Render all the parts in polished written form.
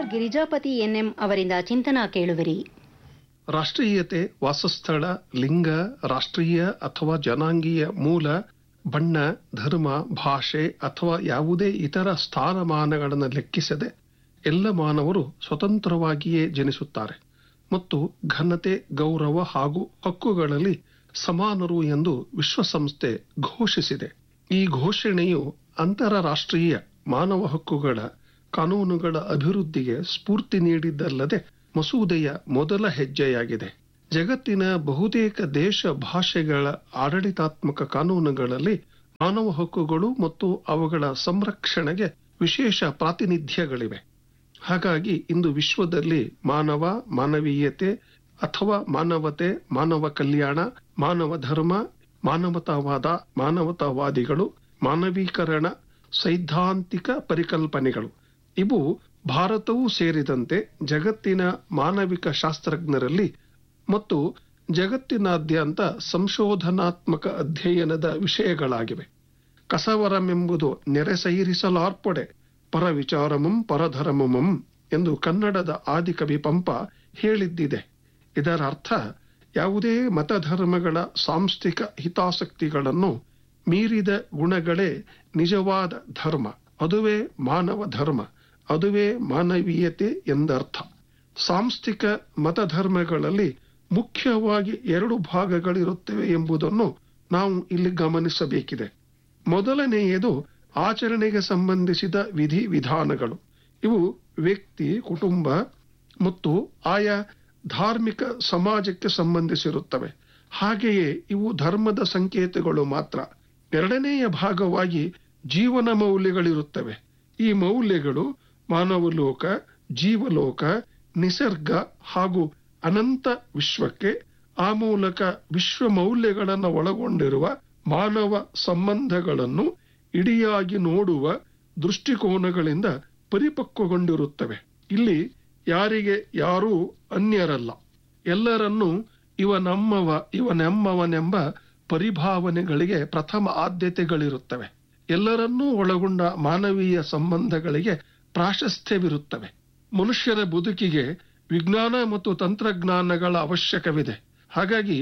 Girijapati N M ಅವರಿಂದ ಚಿಂತನ ಕೇಳುವಿರಿ. ರಾಷ್ಟ್ರೀಯತೆ ವಾಸಸ್ಥಳ, ಲಿಂಗ, ರಾಷ್ಟ್ರೀಯ ಅಥವಾ ಜನಾಂಗೀಯ ಮೂಲ, ಬಣ್ಣ, ಧರ್ಮ, ಭಾಷೆ ಅಥವಾ ಯಾವುದೇ ಇತರ ಸ್ಥಾನಮಾನಗಳನ್ನು ಲೆಕ್ಕಿಸದೆ ಎಲ್ಲ ಮಾನವರು ಸ್ವತಂತ್ರವಾಗಿಯೇ ಜನಿಸುತ್ತಾರೆ ಮತ್ತು ಘನತೆ, ಗೌರವ ಹಾಗೂ ಹಕ್ಕುಗಳಲ್ಲಿ ಸಮಾನರು ಎಂದು ವಿಶ್ವಸಂಸ್ಥೆ ಘೋಷಿಸಿದೆ. ಈ ಘೋಷಣೆಯು ಅಂತಾರಾಷ್ಟ್ರೀಯ ಮಾನವ ಹಕ್ಕುಗಳ ಕಾನೂನುಗಳ ಅಭಿವೃದ್ಧಿಗೆ ಸ್ಫೂರ್ತಿ ನೀಡಿದ್ದಲ್ಲದೆ ಮಸೂದೆಯ ಮೊದಲ ಹೆಜ್ಜೆಯಾಗಿದೆ. ಜಗತ್ತಿನ ಬಹುತೇಕ ದೇಶ ಭಾಷೆಗಳ ಆಡಳಿತಾತ್ಮಕ ಕಾನೂನುಗಳಲ್ಲಿ ಮಾನವ ಹಕ್ಕುಗಳು ಮತ್ತು ಅವುಗಳ ಸಂರಕ್ಷಣೆಗೆ ವಿಶೇಷ ಪ್ರಾತಿನಿಧ್ಯಗಳಿವೆ. ಹಾಗಾಗಿ ಇಂದು ವಿಶ್ವದಲ್ಲಿ ಮಾನವ, ಮಾನವೀಯತೆ ಅಥವಾ ಮಾನವತೆ, ಮಾನವ ಕಲ್ಯಾಣ, ಮಾನವ ಧರ್ಮ, ಮಾನವತಾವಾದ, ಮಾನವತಾವಾದಿಗಳು, ಮಾನವೀಕರಣ, ಸೈದ್ಧಾಂತಿಕ ಪರಿಕಲ್ಪನೆಗಳು ಇವು ಭಾರತವೂ ಸೇರಿದಂತೆ ಜಗತ್ತಿನ ಮಾನವಿಕ ಶಾಸ್ತ್ರಜ್ಞರಲ್ಲಿ ಮತ್ತು ಜಗತ್ತಿನಾದ್ಯಂತ ಸಂಶೋಧನಾತ್ಮಕ ಅಧ್ಯಯನದ ವಿಷಯಗಳಾಗಿವೆ. ಕಸವರಮೆಂಬುದು ನೆರೆಸೈರಿಸಲಾರ್ಪಡೆ ಪರವಿಚಾರಮಂ ಪರಧರ್ಮಮಂ ಎಂದು ಕನ್ನಡದ ಆದಿಕವಿ ಪಂಪ ಹೇಳಿದ್ದಿದೆ. ಇದರ ಅರ್ಥ ಯಾವುದೇ ಮತಧರ್ಮಗಳ ಸಾಂಸ್ಥಿಕ ಹಿತಾಸಕ್ತಿಗಳನ್ನು ಮೀರಿದ ಗುಣಗಳೇ ನಿಜವಾದ ಧರ್ಮ, ಅದುವೇ ಮಾನವ ಧರ್ಮ, ಅದುವೇ ಮಾನವೀಯತೆ ಎಂದರ್ಥ. ಸಾಂಸ್ಥಿಕ ಮತಧರ್ಮಗಳಲ್ಲಿ ಮುಖ್ಯವಾಗಿ 2 ಭಾಗಗಳಿರುತ್ತವೆ ಎಂಬುದನ್ನು ನಾವು ಇಲ್ಲಿ ಗಮನಿಸಬೇಕಿದೆ. ಮೊದಲನೆಯದು ಆಚರಣೆಗೆ ಸಂಬಂಧಿಸಿದ ವಿಧಿ ವಿಧಾನಗಳು. ಇವು ವ್ಯಕ್ತಿ, ಕುಟುಂಬ ಮತ್ತು ಆಯಾ ಧಾರ್ಮಿಕ ಸಮಾಜಕ್ಕೆ ಸಂಬಂಧಿಸಿರುತ್ತವೆ. ಹಾಗೆಯೇ ಇವು ಧರ್ಮದ ಸಂಕೇತಗಳು ಮಾತ್ರ. ಎರಡನೆಯ ಭಾಗವಾಗಿ ಜೀವನ ಮೌಲ್ಯಗಳಿರುತ್ತವೆ. ಈ ಮೌಲ್ಯಗಳು ಮಾನವಲೋಕ, ಜೀವಲೋಕ, ನಿಸರ್ಗ ಹಾಗೂ ಅನಂತ ವಿಶ್ವಕ್ಕೆ, ಆ ಮೂಲಕ ವಿಶ್ವ ಮೌಲ್ಯಗಳನ್ನು ಒಳಗೊಂಡಿರುವ ಮಾನವ ಸಂಬಂಧಗಳನ್ನು ಇಡಿಯಾಗಿ ನೋಡುವ ದೃಷ್ಟಿಕೋನಗಳಿಂದ ಪರಿಪಕ್ವಗೊಂಡಿರುತ್ತವೆ. ಇಲ್ಲಿ ಯಾರಿಗೆ ಯಾರೂ ಅನ್ಯರಲ್ಲ, ಎಲ್ಲರನ್ನೂ ಇವನಮ್ಮವ ಇವನೆಮ್ಮವನೆಂಬ ಪರಿಭಾವನೆಗಳಿಗೆ ಪ್ರಥಮ ಆದ್ಯತೆಗಳಿರುತ್ತವೆ. ಎಲ್ಲರನ್ನೂ ಒಳಗೊಂಡ ಮಾನವೀಯ ಸಂಬಂಧಗಳಿಗೆ ಪ್ರಾಶಸ್ತ್ಯವಿರುತ್ತವೆ. ಮನುಷ್ಯರ ಬದುಕಿಗೆ ವಿಜ್ಞಾನ ಮತ್ತು ತಂತ್ರಜ್ಞಾನಗಳ ಅವಶ್ಯಕವಿದೆ. ಹಾಗಾಗಿ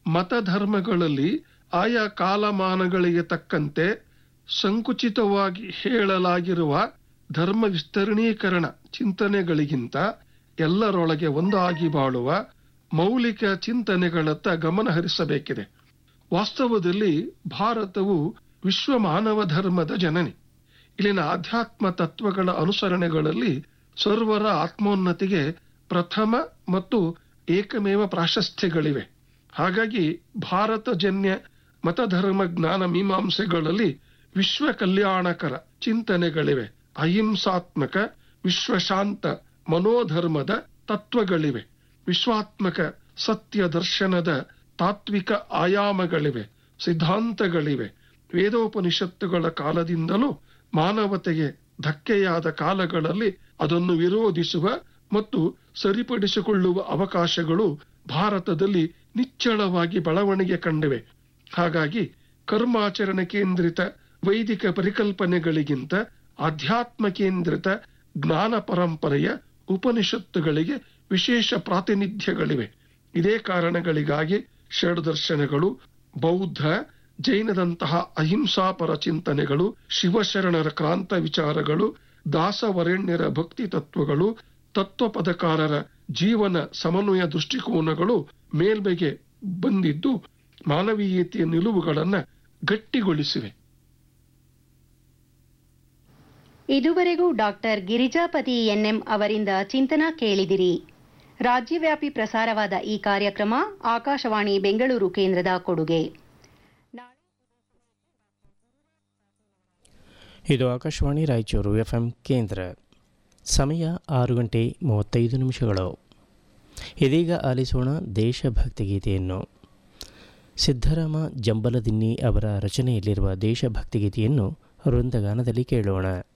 ಮತಧರ್ಮಗಳಲ್ಲಿ ಆಯಾ ಕಾಲಮಾನಗಳಿಗೆ ತಕ್ಕಂತೆ ಸಂಕುಚಿತವಾಗಿ ಹೇಳಲಾಗಿರುವ ಧರ್ಮ ವಿಸ್ತರಣೀಕರಣ ಚಿಂತನೆಗಳಿಗಿಂತ ಎಲ್ಲರೊಳಗೆ ಒಂದಾಗಿ ಬಾಳುವ ಮೌಲಿಕ ಚಿಂತನೆಗಳತ್ತ ಗಮನ ಹರಿಸಬೇಕಿದೆ. ವಾಸ್ತವದಲ್ಲಿ ಭಾರತವು ವಿಶ್ವ ಮಾನವ ಧರ್ಮದ ಜನನಿ. ಇಲ್ಲಿನ ಆಧ್ಯಾತ್ಮ ತತ್ವಗಳ ಅನುಸರಣೆಗಳಲ್ಲಿ ಸರ್ವರ ಆತ್ಮೋನ್ನತಿಗೆ ಪ್ರಥಮ ಮತ್ತು ಏಕಮೇವ ಪ್ರಾಶಸ್ತ್ಯಗಳಿವೆ. ಹಾಗಾಗಿ ಭಾರತಜನ್ಯ ಮತಧರ್ಮ ಜ್ಞಾನ ಮೀಮಾಂಸೆಗಳಲ್ಲಿ ವಿಶ್ವ ಕಲ್ಯಾಣಕರ ಚಿಂತನೆಗಳಿವೆ. ಅಹಿಂಸಾತ್ಮಕ, ವಿಶ್ವಶಾಂತ ಮನೋಧರ್ಮದ ತತ್ವಗಳಿವೆ. ವಿಶ್ವಾತ್ಮಕ ಸತ್ಯ ದರ್ಶನದ ತಾತ್ವಿಕ ಆಯಾಮಗಳಿವೆ, ಸಿದ್ಧಾಂತಗಳಿವೆ. ವೇದೋಪನಿಷತ್ತುಗಳ ಕಾಲದಿಂದಲೂ ಮಾನವತೆಗೆ ಧಕ್ಕೆಯಾದ ಕಾಲಗಳಲ್ಲಿ ಅದನ್ನು ವಿರೋಧಿಸುವ ಮತ್ತು ಸರಿಪಡಿಸಿಕೊಳ್ಳುವ ಅವಕಾಶಗಳು ಭಾರತದಲ್ಲಿ ನಿಚ್ಚಳವಾಗಿ ಬೆಳವಣಿಗೆ ಕಂಡಿವೆ. ಹಾಗಾಗಿ ಕರ್ಮಾಚರಣೆ ಕೇಂದ್ರಿತ ವೈದಿಕ ಪರಿಕಲ್ಪನೆಗಳಿಗಿಂತ ಆಧ್ಯಾತ್ಮ ಕೇಂದ್ರಿತ ಜ್ಞಾನ ಪರಂಪರೆಯ ಉಪನಿಷತ್ತುಗಳಿಗೆ ವಿಶೇಷ ಪ್ರಾತಿನಿಧ್ಯಗಳಿವೆ. ಇದೇ ಕಾರಣಗಳಿಗಾಗಿ ಷಡ್ದರ್ಶನಗಳು, ಬೌದ್ಧ, ಜೈನದಂತಹ ಅಹಿಂಸಾಪರ ಚಿಂತನೆಗಳು, ಶಿವಶರಣರ ಕ್ರಾಂತ ವಿಚಾರಗಳು, ದಾಸವರೆಣ್ಯರ ಭಕ್ತಿ ತತ್ವಗಳು, ತತ್ವಪದಕಾರರ ಜೀವನ ಸಮನ್ವಯ ದೃಷ್ಟಿಕೋನಗಳು ಮೇಲ್ಮೆಗೆ ಬಂದಿದ್ದು ಮಾನವೀಯತೆಯ ನಿಲುವುಗಳನ್ನು ಗಟ್ಟಿಗೊಳಿಸಿವೆ. ಇದುವರೆಗೂ ಡಾಕ್ಟರ್ ಗಿರಿಜಾಪತಿ ಎನ್ಎಂ ಅವರಿಂದ ಚಿಂತನ ಕೇಳಿದಿರಿ. ರಾಜ್ಯವ್ಯಾಪಿ ಪ್ರಸಾರವಾದ ಈ ಕಾರ್ಯಕ್ರಮ ಆಕಾಶವಾಣಿ ಬೆಂಗಳೂರು ಕೇಂದ್ರದ ಕೊಡುಗೆ. ಇದು ಆಕಾಶವಾಣಿ ರಾಯಚೂರು ಎಫ್ಎಂ ಕೇಂದ್ರ. ಸಮಯ 6:35. ಇದೀಗ ಆಲಿಸೋಣ ದೇಶಭಕ್ತಿ ಗೀತೆಯನ್ನು. ಸಿದ್ದರಾಮ ಜಂಬಲದಿನ್ನಿ ಅವರ ರಚನೆಯಲ್ಲಿರುವ ದೇಶಭಕ್ತಿ ಗೀತೆಯನ್ನು ವೃಂದಗಾನದಲ್ಲಿ ಕೇಳೋಣ.